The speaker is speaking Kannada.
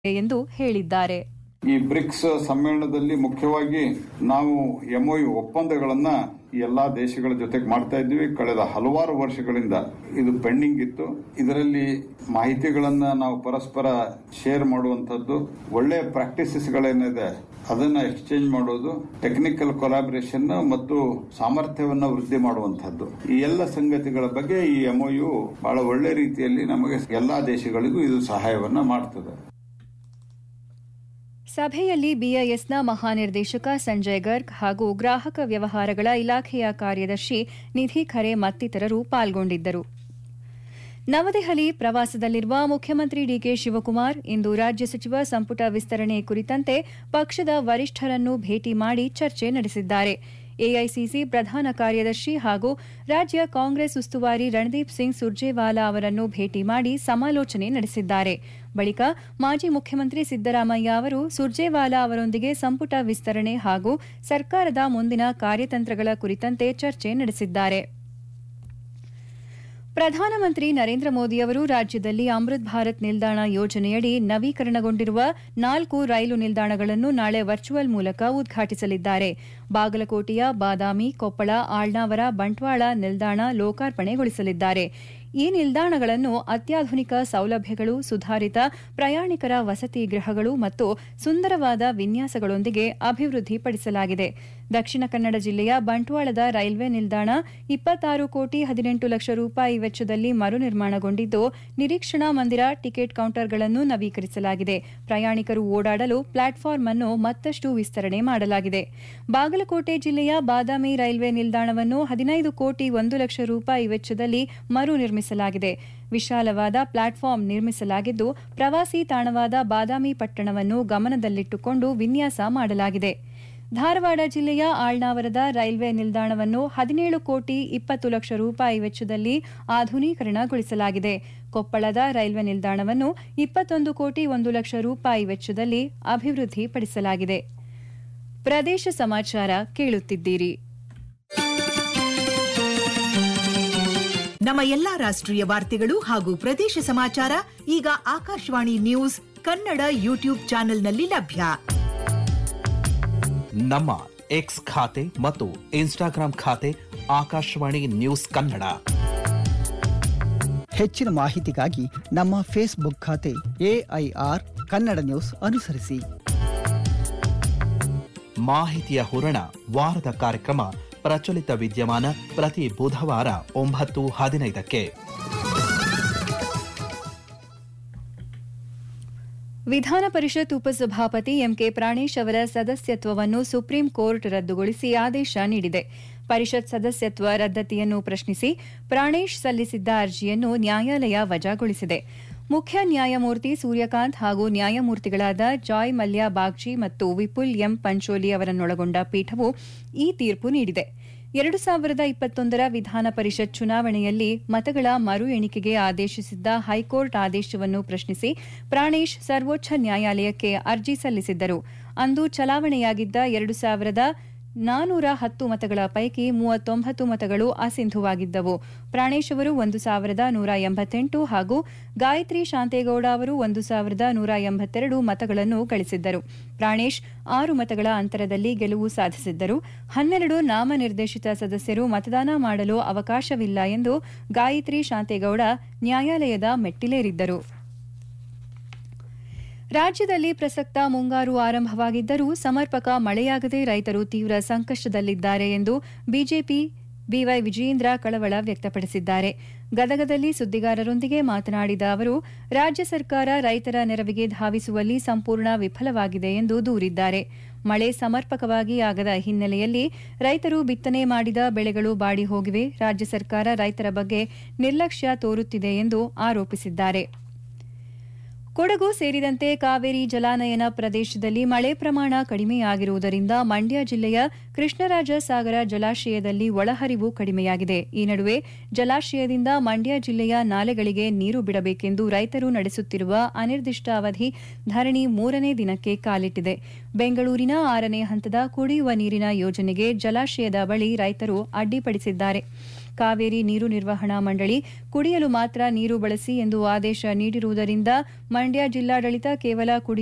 ಎಂದು ಹೇಳಿದ್ದಾರೆ. ಈ ಬ್ರಿಕ್ಸ್ ಸಮ್ಮೇಳನದಲ್ಲಿ ಮುಖ್ಯವಾಗಿ ನಾವು ಎಂಒಯು ಒಪ್ಪಂದಗಳನ್ನ ಎಲ್ಲಾ ದೇಶಗಳ ಜೊತೆಗೆ ಮಾಡ್ತಾ ಇದ್ವಿ. ಕಳೆದ ಹಲವಾರು ವರ್ಷಗಳಿಂದ ಇದು ಪೆಂಡಿಂಗ್ ಇತ್ತು. ಇದರಲ್ಲಿ ಮಾಹಿತಿಗಳನ್ನ ನಾವು ಪರಸ್ಪರ ಶೇರ್ ಮಾಡುವಂತದ್ದು, ಒಳ್ಳೆಯ ಪ್ರಾಕ್ಟೀಸಸ್ಗಳೇನಿದೆ ಅದನ್ನ ಎಕ್ಸ್ಚೇಂಜ್ ಮಾಡೋದು, ಟೆಕ್ನಿಕಲ್ ಕೊಲಾಬರೇಷನ್ ಮತ್ತು ಸಾಮರ್ಥ್ಯವನ್ನ ವೃದ್ಧಿ ಮಾಡುವಂತದ್ದು, ಈ ಎಲ್ಲ ಸಂಗತಿಗಳ ಬಗ್ಗೆ ಈ ಎಂಒಯು ಬಹಳ ಒಳ್ಳೆ ರೀತಿಯಲ್ಲಿ ನಮಗೆ ಎಲ್ಲಾ ದೇಶಗಳಿಗೂ ಇದು ಸಹಾಯವನ್ನ ಮಾಡ್ತದೆ. ಸಭೆಯಲ್ಲಿ ಬಿಐಎಸ್ನ ಮಹಾನಿರ್ದೇಶಕ ಸಂಜಯ್ ಗರ್ಗ್ ಹಾಗೂ ಗ್ರಾಹಕ ವ್ಯವಹಾರಗಳ ಇಲಾಖೆಯ ಕಾರ್ಯದರ್ಶಿ ನಿಧಿ ಖರೆ ಮತ್ತಿತರರು ಪಾಲ್ಗೊಂಡಿದ್ದರು. ನವದೆಹಲಿ ಪ್ರವಾಸದಲ್ಲಿರುವ ಮುಖ್ಯಮಂತ್ರಿ ಡಿಕೆ ಶಿವಕುಮಾರ್ ಇಂದು ರಾಜ್ಯ ಸಚಿವ ಸಂಪುಟ ವಿಸ್ತರಣೆ ಕುರಿತಂತೆ ಪಕ್ಷದ ವರಿಷ್ಠರನ್ನು ಭೇಟಿ ಮಾಡಿ ಚರ್ಚೆ ನಡೆಸಿದ್ದಾರೆ. ಎಐಸಿಸಿ ಪ್ರಧಾನ ಕಾರ್ಯದರ್ಶಿ ಹಾಗೂ ರಾಜ್ಯ ಕಾಂಗ್ರೆಸ್ ಉಸ್ತುವಾರಿ ರಣದೀಪ್ ಸಿಂಗ್ ಸುರ್ಜೇವಾಲಾ ಅವರನ್ನು ಭೇಟಿ ಮಾಡಿ ಸಮಾಲೋಚನೆ ನಡೆಸಿದ್ದಾರೆ. ಬಳಿಕ ಮಾಜಿ ಮುಖ್ಯಮಂತ್ರಿ ಸಿದ್ದರಾಮಯ್ಯ ಅವರು ಸುರ್ಜೇವಾಲಾ ಅವರೊಂದಿಗೆ ಸಂಪುಟ ವಿಸ್ತರಣೆ ಹಾಗೂ ಸರ್ಕಾರದ ಮುಂದಿನ ಕಾರ್ಯತಂತ್ರಗಳ ಕುರಿತಂತೆ ಚರ್ಚೆ ನಡೆಸಿದ್ದಾರೆ. ಪ್ರಧಾನಮಂತ್ರಿ ನರೇಂದ್ರ ಮೋದಿ ಅವರು ರಾಜ್ಯದಲ್ಲಿ ಅಮೃತ್ ಭಾರತ್ ನಿಲ್ದಾಣ ಯೋಜನೆಯಡಿ ನವೀಕರಣಗೊಂಡಿರುವ 4 ರೈಲು ನಿಲ್ದಾಣಗಳನ್ನು ನಾಳೆ ವರ್ಚುವಲ್ ಮೂಲಕ ಉದ್ಘಾಟಿಸಲಿದ್ದಾರೆ. ಬಾಗಲಕೋಟೆಯ ಬಾದಾಮಿ, ಕೊಪ್ಪಳ, ಆಳ್ನಾವರ, ಬಂಟ್ವಾಳ ನಿಲ್ದಾಣ ಲೋಕಾರ್ಪಣೆಗೊಳಿಸಲಿದ್ದಾರೆ. ಈ ನಿಲ್ದಾಣಗಳನ್ನು ಅತ್ಯಾಧುನಿಕ ಸೌಲಭ್ಯಗಳು, ಸುಧಾರಿತ ಪ್ರಯಾಣಿಕರ ವಸತಿ ಗೃಹಗಳು ಮತ್ತು ಸುಂದರವಾದ ವಿನ್ಯಾಸಗಳೊಂದಿಗೆ ಅಭಿವೃದ್ಧಿಪಡಿಸಲಾಗಿದೆ. ದಕ್ಷಿಣ ಕನ್ನಡ ಜಿಲ್ಲೆಯ ಬಂಟ್ವಾಳದ ರೈಲ್ವೆ ನಿಲ್ದಾಣ 26 ಕೋಟಿ 18 ಲಕ್ಷ ರೂಪಾಯಿ ವೆಚ್ಚದಲ್ಲಿ ಮರು ನಿರ್ಮಾಣಗೊಂಡಿದ್ದು, ನಿರೀಕ್ಷಣಾ ಮಂದಿರ, ಟಿಕೆಟ್ ಕೌಂಟರ್ಗಳನ್ನು ನವೀಕರಿಸಲಾಗಿದೆ. ಪ್ರಯಾಣಿಕರು ಓಡಾಡಲು ಪ್ಲಾಟ್ಫಾರ್ಮ್ ಅನ್ನು ಮತ್ತಷ್ಟು ವಿಸ್ತರಣೆ ಮಾಡಲಾಗಿದೆ. ಬಾಗಲಕೋಟೆ ಜಿಲ್ಲೆಯ ಬಾದಾಮಿ ರೈಲ್ವೆ ನಿಲ್ದಾಣವನ್ನು 15 ಕೋಟಿ 1 ಲಕ್ಷ ರೂಪಾಯಿ ವೆಚ್ಚದಲ್ಲಿ ಮರು ನಿರ್ಮಿಸಲಾಗಿದೆ. ವಿಶಾಲವಾದ ಪ್ಲಾಟ್ಫಾರ್ಮ್ ನಿರ್ಮಿಸಲಾಗಿದ್ದು, ಪ್ರವಾಸಿ ತಾಣವಾದ ಬಾದಾಮಿ ಪಟ್ಟಣವನ್ನು ಗಮನದಲ್ಲಿಟ್ಟುಕೊಂಡು ವಿನ್ಯಾಸ ಮಾಡಲಾಗಿದೆ. ಧಾರವಾಡ ಜಿಲ್ಲೆಯ ಆಳ್ನಾವರದ ರೈಲ್ವೆ ನಿಲ್ದಾಣವನ್ನು 17 ಕೋಟಿ 20 ಲಕ್ಷ ರೂಪಾಯಿ ವೆಚ್ಚದಲ್ಲಿ ಆಧುನೀಕರಣಗೊಳಿಸಲಾಗಿದೆ. ಕೊಪ್ಪಳದ ರೈಲ್ವೆ ನಿಲ್ದಾಣವನ್ನು 21 ಕೋಟಿ 1 ಲಕ್ಷ ರೂಪಾಯಿ ವೆಚ್ಚದಲ್ಲಿ ಅಭಿವೃದ್ಧಿಪಡಿಸಲಾಗಿದೆ. ಪ್ರದೇಶ ಸಮಾಚಾರ ಕೇಳುತ್ತಿದ್ದೀರಿ. ನಮ್ಮ ಎಲ್ಲಾ ರಾಷ್ಟ್ರೀಯ ವಾರ್ತೆಗಳು ಹಾಗೂ ಪ್ರದೇಶ ಸಮಾಚಾರ ಈಗ ಆಕಾಶವಾಣಿ ನ್ಯೂಸ್ ಕನ್ನಡ ಯೂಟ್ಯೂಬ್ ಚಾನೆಲ್ನಲ್ಲಿ ಲಭ್ಯ. ನಮ್ಮ ಎಕ್ಸ್ ಖಾತೆ ಮತ್ತು ಇನ್ಸ್ಟಾಗ್ರಾಂ ಖಾತೆ ಆಕಾಶವಾಣಿ ನ್ಯೂಸ್ ಕನ್ನಡ. ಹೆಚ್ಚಿನ ಮಾಹಿತಿಗಾಗಿ ನಮ್ಮ ಫೇಸ್ಬುಕ್ ಖಾತೆ ಎಐಆರ್ ಕನ್ನಡ ನ್ಯೂಸ್ ಅನುಸರಿಸಿ. ಮಾಹಿತಿಯ ಹೂರಣ ವಾರದ ಕಾರ್ಯಕ್ರಮ ಪ್ರಚಲಿತ ವಿದ್ಯಮಾನ ಪ್ರತಿ ಬುಧವಾರ 9:15ಕ್ಕೆ. ವಿಧಾನ ಪರಿಷತ್ ಉಪಸಭಾಪತಿ ಎಂಕೆ ಪ್ರಾಣೇಶ್ ಅವರ ಸದಸ್ಯತ್ವವನ್ನು ಸುಪ್ರೀಂ ಕೋರ್ಟ್ ರದ್ದುಗೊಳಿಸಿ ಆದೇಶ ನೀಡಿದೆ. ಪರಿಷತ್ ಸದಸ್ಯತ್ವ ರದ್ದತಿಯನ್ನು ಪ್ರಶ್ನಿಸಿ ಪ್ರಾಣೇಶ್ ಸಲ್ಲಿಸಿದ್ದ ಅರ್ಜಿಯನ್ನು ನ್ಯಾಯಾಲಯ ವಜಾಗೊಳಿಸಿದೆ. ಮುಖ್ಯ ನ್ಯಾಯಮೂರ್ತಿ ಸೂರ್ಯಕಾಂತ್ ಹಾಗೂ ನ್ಯಾಯಮೂರ್ತಿಗಳಾದ ಜಾಯ್ ಮಲ್ಯ ಬಾಗ್ಚಿ ಮತ್ತು ವಿಪುಲ್ ಎಂ ಪಂಚೋಲಿ ಅವರನ್ನೊಳಗೊಂಡ ಪೀಠವು ಈ ತೀರ್ಪು ನೀಡಿದೆ. 2021ರ ವಿಧಾನ ಪರಿಷತ್ ಚುನಾವಣೆಯಲ್ಲಿ ಮತಗಳ ಮರು ಎಣಿಕೆಗೆ ಆದೇಶಿಸಿದ್ದ ಹೈಕೋರ್ಟ್ ಆದೇಶವನ್ನು ಪ್ರಶ್ನಿಸಿ ಪ್ರಾಣೇಶ್ ಸರ್ವೋಚ್ಚ ನ್ಯಾಯಾಲಯಕ್ಕೆ ಅರ್ಜಿ ಸಲ್ಲಿಸಿದ್ದರು. ಅಂದು ಚಲಾವಣೆಯಾಗಿದ್ದ 2410 ಮತಗಳ ಪೈಕಿ 39 ಮತಗಳು ಅಸಿಂಧುವಾಗಿದ್ದವು. ಪ್ರಾಣೇಶ್ ಅವರು 1188 ಹಾಗೂ ಗಾಯತ್ರಿ ಶಾಂತೇಗೌಡ ಅವರು 1182 ಮತಗಳನ್ನು ಗಳಿಸಿದ್ದರು. ಪ್ರಾಣೇಶ್ 6 ಮತಗಳ ಅಂತರದಲ್ಲಿ ಗೆಲುವು ಸಾಧಿಸಿದ್ದರು. 12 ನಾಮನಿರ್ದೇಶಿತ ಸದಸ್ಯರು ಮತದಾನ ಮಾಡಲು ಅವಕಾಶವಿಲ್ಲ ಎಂದು ಗಾಯತ್ರಿ ಶಾಂತೇಗೌಡ ನ್ಯಾಯಾಲಯದ ಮೆಟ್ಟಿಲೇರಿದ್ದರು. ರಾಜ್ಯದಲ್ಲಿ ಪ್ರಸಕ್ತ ಮುಂಗಾರು ಆರಂಭವಾಗಿದ್ದರೂ ಸಮರ್ಪಕ ಮಳೆಯಾಗದೆ ರೈತರು ತೀವ್ರ ಸಂಕಷ್ಟದಲ್ಲಿದ್ದಾರೆ ಎಂದು ಬಿಜೆಪಿ ಬಿವೈ ವಿಜಯೇಂದ್ರ ಕಳವಳ ವ್ಯಕ್ತಪಡಿಸಿದ್ದಾರೆ. ಗದಗದಲ್ಲಿ ಸುದ್ದಿಗಾರರೊಂದಿಗೆ ಮಾತನಾಡಿದ ಅವರು, ರಾಜ್ಯ ಸರ್ಕಾರ ರೈತರ ನೆರವಿಗೆ ಧಾವಿಸುವಲ್ಲಿ ಸಂಪೂರ್ಣ ವಿಫಲವಾಗಿದೆ ಎಂದು ದೂರಿದ್ದಾರೆ. ಮಳೆ ಸಮರ್ಪಕವಾಗಿ ಆಗದ ಹಿನ್ನೆಲೆಯಲ್ಲಿ ರೈತರು ಬಿತ್ತನೆ ಮಾಡಿದ ಬೆಳೆಗಳು ಬಾಡಿ ಹೋಗಿವೆ. ರಾಜ್ಯ ಸರ್ಕಾರ ರೈತರ ಬಗ್ಗೆ ನಿರ್ಲಕ್ಷ್ಯ ತೋರುತ್ತಿದೆ ಎಂದು ಆರೋಪಿಸಿದ್ದಾರೆ. ಕೊಡಗು ಸೇರಿದಂತೆ ಕಾವೇರಿ ಜಲಾನಯನ ಪ್ರದೇಶದಲ್ಲಿ ಮಳೆ ಪ್ರಮಾಣ ಕಡಿಮೆಯಾಗಿರುವುದರಿಂದ ಮಂಡ್ಯ ಜಿಲ್ಲೆಯ ಕೃಷ್ಣರಾಜ ಸಾಗರ ಜಲಾಶಯದಲ್ಲಿ ಒಳಹರಿವು ಕಡಿಮೆಯಾಗಿದೆ. ಈ ನಡುವೆ ಜಲಾಶಯದಿಂದ ಮಂಡ್ಯ ಜಿಲ್ಲೆಯ ನಾಲೆಗಳಿಗೆ ನೀರು ಬಿಡಬೇಕೆಂದು ರೈತರು ನಡೆಸುತ್ತಿರುವ ಅನಿರ್ದಿಷ್ಟಾವಧಿ ಧರಣಿ 3ನೇ ದಿನಕ್ಕೆ ಕಾಲಿಟ್ಟಿದೆ. ಬೆಂಗಳೂರಿನ 6ನೇ ಹಂತದ ಕುಡಿಯುವ ನೀರಿನ ಯೋಜನೆಗೆ ಜಲಾಶಯದ ಬಳಿ ರೈತರು ಅಡ್ಡಿಪಡಿಸಿದ್ದಾರೆ. ಕಾವೇರಿ ನೀರು ನಿರ್ವಹಣಾ ಮಂಡಳಿ ಕುಡಿಯಲು ಮಾತ್ರ ನೀರು ಬಳಸಿ ಎಂದು ಆದೇಶ ನೀಡಿರುವುದರಿಂದ ಮಂಡ್ಯ ಜಿಲ್ಲಾಡಳಿತ ಕೇವಲ